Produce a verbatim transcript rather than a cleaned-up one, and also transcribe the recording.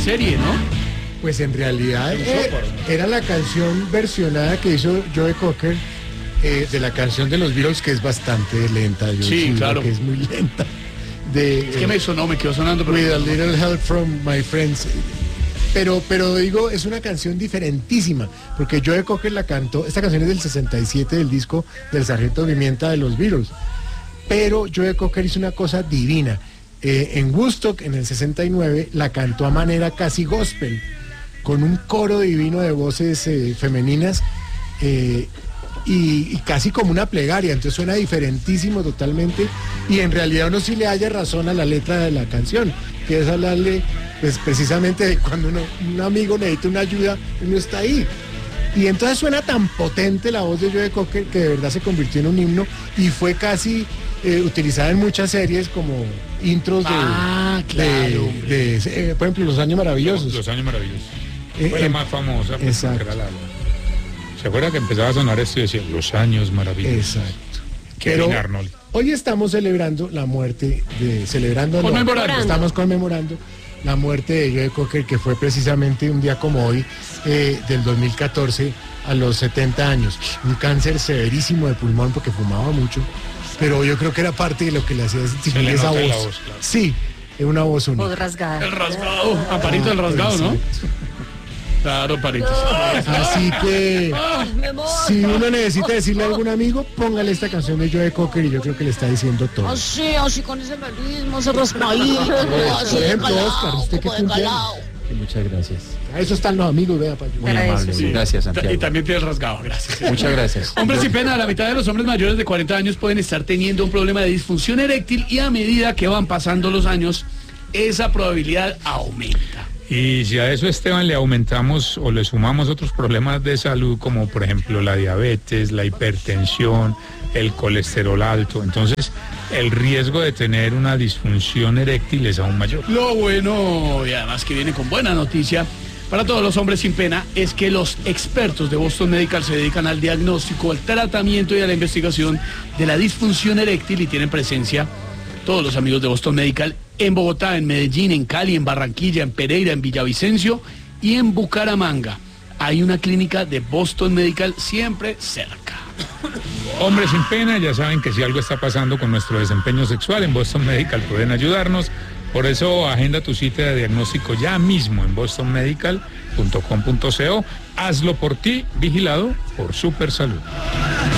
serie, ¿no? Pues en realidad eh, era la canción versionada que hizo Joe Cocker eh, de la canción de los Beatles, que es bastante lenta. Yo Sí, claro. Que es muy lenta. De, Es que me sonó, me quedó sonando. Pero... With a little help from my friends. Pero, pero digo, es una canción diferentísima, porque Joe Cocker la cantó, esta canción es del sesenta y siete, del disco del Sargento Pimienta de los Beatles, pero Joe Cocker hizo una cosa divina. Eh, en Woodstock, en el sesenta y nueve, la cantó a manera casi gospel, con un coro divino de voces eh, femeninas, eh, y, y casi como una plegaria, entonces suena diferentísimo totalmente, y en realidad uno sí le halla razón a la letra de la canción, que es hablarle pues precisamente de cuando uno, un amigo necesita una ayuda, uno está ahí. Y entonces suena tan potente la voz de Joe Cocker que de verdad se convirtió en un himno y fue casi eh, utilizada en muchas series como intros de, ah, claro, de, de eh, por ejemplo, Los Años Maravillosos. Los, los Años Maravillosos. Eh, fue la eh, más famosa. Exacto. Era la, ¿se acuerda que empezaba a sonar esto y decía Los Años Maravillosos? Exacto. Kevin Pero Arnold. Hoy estamos celebrando la muerte de, celebrando, conmemorando. No, estamos conmemorando la muerte de Joe Cocker, que fue precisamente un día como hoy, eh, del dos mil catorce, a los setenta años. Un cáncer severísimo de pulmón porque fumaba mucho, pero yo creo que era parte de lo que le hacía sentir le esa voz. la voz, claro. Sí, es una voz única. Voz rasgada. El rasgado, Amparito del rasgado, ¿no? Claro, Paritos. Así que Ay, me muero. si uno necesita decirle a algún amigo, póngale esta canción de Joe Cocker y yo creo que le está diciendo todo. Así, así con ese melismo, ese raspadito. Así Por de ejemplo, calado, Oscar, usted que como de cumple calado. Sí, muchas gracias. A eso están los amigos, vea, Payo. Muy Agradezco. amable. Sí. Gracias, Y Santiago. también tiene el rasgado, gracias. Muchas gracias. Hombres sin pena, la mitad de los hombres mayores de cuarenta años pueden estar teniendo un problema de disfunción eréctil y a medida que van pasando los años, esa probabilidad aumenta. Y si a eso, Esteban, le aumentamos o le sumamos otros problemas de salud, como por ejemplo la diabetes, la hipertensión, el colesterol alto, entonces el riesgo de tener una disfunción eréctil es aún mayor. Lo bueno, y además que viene con buena noticia para todos los hombres sin pena, es que los expertos de Boston Medical se dedican al diagnóstico, al tratamiento y a la investigación de la disfunción eréctil y tienen presencia todos los amigos de Boston Medical en Bogotá, en Medellín, en Cali, en Barranquilla, en Pereira, en Villavicencio y en Bucaramanga. Hay una clínica de Boston Medical siempre cerca. Hombres sin pena, ya saben que si algo está pasando con nuestro desempeño sexual, en Boston Medical pueden ayudarnos. Por eso agenda tu cita de diagnóstico ya mismo en boston medical punto com punto co. Hazlo por ti, vigilado por Super Salud.